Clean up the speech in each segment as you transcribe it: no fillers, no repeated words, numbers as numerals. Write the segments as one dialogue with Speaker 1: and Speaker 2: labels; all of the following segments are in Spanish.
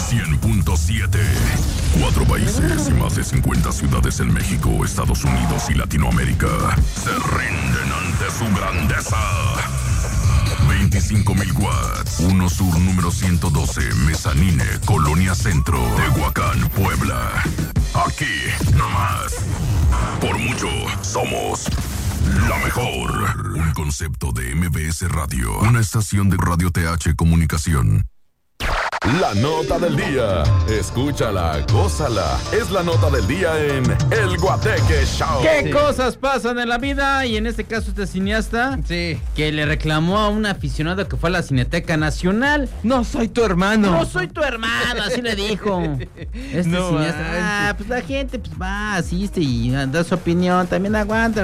Speaker 1: 100.7. 4 países y más de 50 ciudades en México, Estados Unidos y Latinoamérica se rinden ante su grandeza. 25,000 watts. 1 Sur número 112, Mezanine, Colonia Centro, Tehuacán, Puebla. Aquí, nomás. Por mucho, somos la mejor. Un concepto de MBS Radio. Una estación de Radio TH Comunicación.
Speaker 2: La nota del día. Escúchala, gózala. Es la nota del día en El Guateque Show.
Speaker 3: ¿Qué cosas pasan en la vida? Y en este caso este cineasta que le reclamó a un aficionado que fue a la Cineteca Nacional.
Speaker 4: No soy tu hermano.
Speaker 3: No soy tu hermano, así le dijo. Cineasta. Pues la gente pues va, asiste y da su opinión. También aguanta,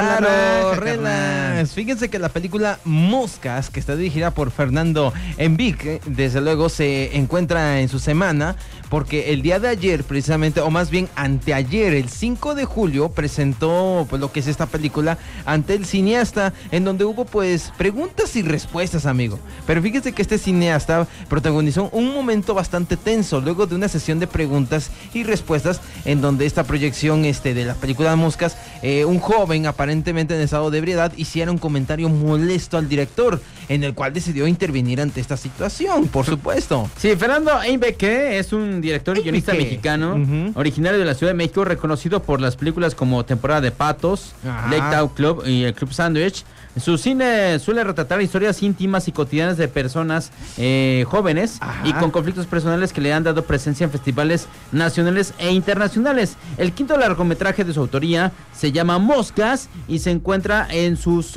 Speaker 4: relax. Fíjense que la película Moscas, que está dirigida por Fernando Envique, desde luego se encuentra en su semana, porque el día de ayer precisamente, o más bien anteayer, el 5 de julio, presentó pues lo que es esta película ante el cineasta, en donde hubo pues preguntas y respuestas, amigo. Pero fíjese que este cineasta protagonizó un momento bastante tenso, luego de una sesión de preguntas y respuestas, en donde esta proyección de la película Moscas, un joven aparentemente en estado de ebriedad hiciera un comentario molesto al director, en el cual decidió intervenir ante esta situación, por supuesto.
Speaker 3: Sí, Fernando Einbeque es un director y guionista mexicano, originario de la Ciudad de México, reconocido por las películas como Temporada de Patos, Lake Town Club y el Club Sandwich. Su cine suele retratar historias íntimas y cotidianas de personas jóvenes y con conflictos personales que le han dado presencia en festivales nacionales e internacionales. El quinto largometraje de su autoría se llama Moscas y se encuentra en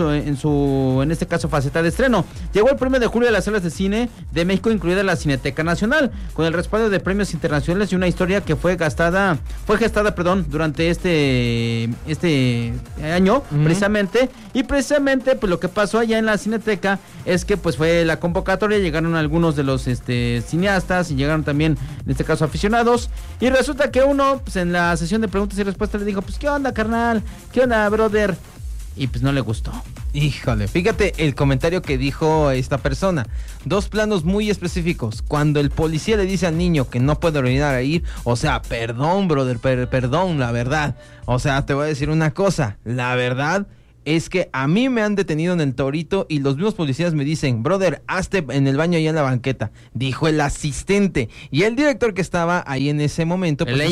Speaker 3: este caso faceta de estreno. Llegó el 1 de julio a las salas de cine de México, incluida la Cineteca Nacional, con el respaldo de premios internacionales y una historia que fue gestada durante este año, precisamente. Y precisamente pues lo que pasó allá en la Cineteca es que pues fue la convocatoria, llegaron algunos de los cineastas y llegaron también en este caso aficionados, y resulta que uno pues en la sesión de preguntas y respuestas le dijo: pues qué onda, carnal, qué onda, brother, y pues no le gustó.
Speaker 4: Híjole, fíjate el comentario que dijo esta persona. 2 planos muy específicos. Cuando el policía le dice al niño que no puede orinar ahí, o sea, perdón, brother, perdón, la verdad. O sea, te voy a decir una cosa, la verdad es que a mí me han detenido en el Torito y los mismos policías me dicen: brother, hazte en el baño allá en la banqueta, dijo el asistente. Y el director que estaba ahí en ese momento, pues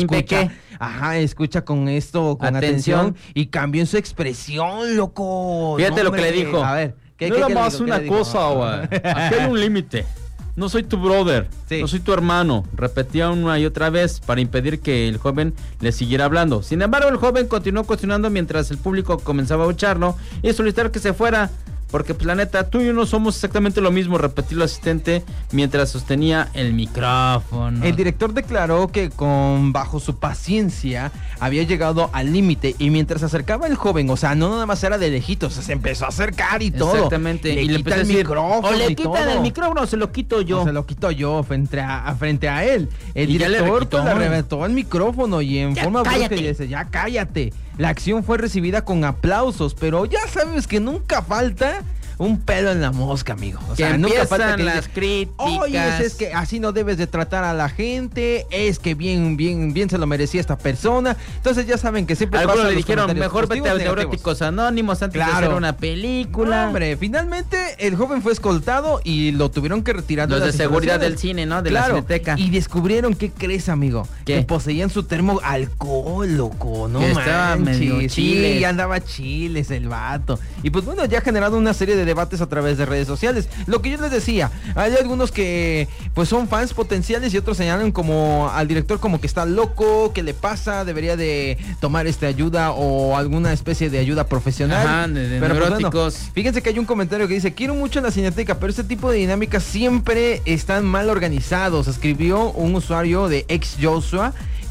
Speaker 4: escucha con esto, con atención, y cambió en su expresión, loco.
Speaker 3: Fíjate lo que le dijo.
Speaker 4: A ver,
Speaker 3: nada más una cosa, güey. Aquí hay un límite. No soy tu brother, no soy tu hermano. Repetía una y otra vez para impedir que el joven le siguiera hablando. Sin embargo, el joven continuó cuestionando mientras el público comenzaba a abuchearlo y solicitar que se fuera. Porque pues la neta, tú y yo no somos exactamente lo mismo, repetió el asistente mientras sostenía el micrófono.
Speaker 4: El director declaró que bajo su paciencia había llegado al límite, y mientras se acercaba el joven, o sea, no nada más era de lejitos, se empezó a acercar y todo.
Speaker 3: Exactamente.
Speaker 4: Y le quita el micrófono.
Speaker 3: O le quitan el micrófono o se lo quito yo.
Speaker 4: O se lo quito yo frente a él. El director le reventó el micrófono y en forma brusca dice: ya cállate. La acción fue recibida con aplausos, pero ya sabes que nunca falta un pelo en la mosca, amigo. O sea, nunca falta que
Speaker 3: las críticas.
Speaker 4: Oye, es que así no debes de tratar a la gente, es que bien se lo merecía esta persona. Entonces ya saben que siempre
Speaker 3: algunos le dijeron: mejor vete a Neuróticos Anónimos antes de hacer una película.
Speaker 4: No, hombre, finalmente el joven fue escoltado y lo tuvieron que retirar
Speaker 3: los de seguridad del cine, ¿no? De la Cineteca.
Speaker 4: Y descubrieron, ¿qué crees, amigo?
Speaker 3: ¿Qué?
Speaker 4: Que poseían su termo alcohol, loco, no
Speaker 3: que
Speaker 4: manches.
Speaker 3: Estaba medio
Speaker 4: sí, ya andaba chiles el vato. Y pues bueno, ya ha generado una serie de debates a través de redes sociales. Lo que yo les decía, hay algunos que pues son fans potenciales y otros señalan como al director como que está loco, ¿qué le pasa? Debería de tomar ayuda o alguna especie de ayuda profesional.
Speaker 3: Ajá, de
Speaker 4: pero
Speaker 3: neuróticos.
Speaker 4: Pues, bueno, fíjense que hay un comentario que dice: quiero mucho la Cineteca, pero este tipo de dinámicas siempre están mal organizados, escribió un usuario de ex Joshua,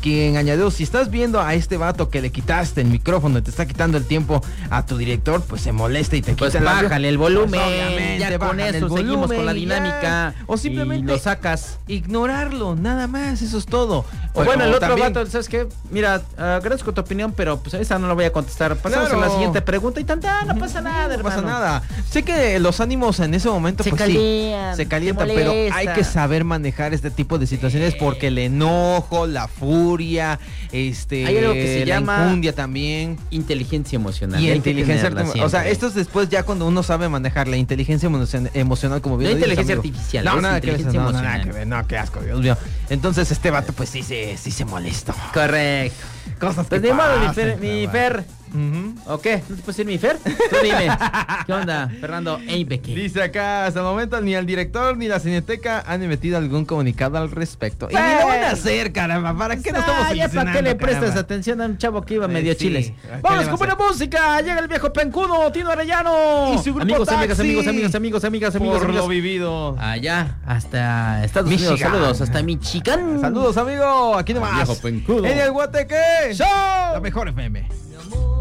Speaker 4: quien añadió, si estás viendo a este vato que le quitaste el micrófono y te está quitando el tiempo a tu director, pues se molesta y te
Speaker 3: pues
Speaker 4: quita
Speaker 3: bájale el volumen,
Speaker 4: pues
Speaker 3: ya con eso seguimos con la dinámica.
Speaker 4: O simplemente
Speaker 3: lo sacas.
Speaker 4: Ignorarlo, nada más, eso es todo.
Speaker 3: O bueno, el otro
Speaker 4: también,
Speaker 3: vato, ¿sabes qué? Mira, agradezco tu opinión, pero pues esa no la voy a contestar. Pasamos a la siguiente pregunta y tanta, no pasa nada,
Speaker 4: no pasa
Speaker 3: hermano.
Speaker 4: nada. Sé que los ánimos en ese momento
Speaker 3: Se
Speaker 4: pues
Speaker 3: calientan,
Speaker 4: sí, se calientan, pero hay que saber manejar este tipo de situaciones porque el enojo, la furia,
Speaker 3: hay algo que se
Speaker 4: la
Speaker 3: llama
Speaker 4: injundia también
Speaker 3: inteligencia emocional.
Speaker 4: y inteligencia artificial. O sea, esto es después ya cuando uno sabe manejar la inteligencia emocional, como bien
Speaker 3: no
Speaker 4: lo dices,
Speaker 3: inteligencia
Speaker 4: amigo.
Speaker 3: artificial,
Speaker 4: No,
Speaker 3: es
Speaker 4: nada
Speaker 3: inteligencia emocional.
Speaker 4: nada que ver, no, qué asco, Dios mío. Entonces este vato pues sí se molestó.
Speaker 3: Correcto.
Speaker 4: Cosas que
Speaker 3: Pues ni modo,
Speaker 4: pasan,
Speaker 3: mi Fer. ¿O qué? ¿No te puedes decir mi Fer? Tú dime. ¿Qué onda, Fernando Einbeque?
Speaker 4: Dice acá, hasta el momento ni el director ni la Cineteca han emitido algún comunicado al respecto. Y ni lo van a hacer, caramba. ¿Para qué no estamos
Speaker 3: ya para qué le prestas
Speaker 4: caramba?
Speaker 3: atención a un chavo que iba medio
Speaker 4: Sí.
Speaker 3: chiles.
Speaker 4: ¿A qué
Speaker 3: Vamos
Speaker 4: le va
Speaker 3: con
Speaker 4: a
Speaker 3: buena música. Llega el viejo pencudo, Tino Arellano.
Speaker 4: Y su grupo
Speaker 3: amigos,
Speaker 4: Taxi.
Speaker 3: amigas.
Speaker 4: Por lo vivido.
Speaker 3: Allá, hasta Estados
Speaker 4: Michigan.
Speaker 3: Unidos. Saludos, hasta Michigan.
Speaker 4: Saludos, amigo. Aquí nomás.
Speaker 3: Viejo pencudo.
Speaker 4: En el Guateque.
Speaker 3: Show.
Speaker 4: La mejor FM.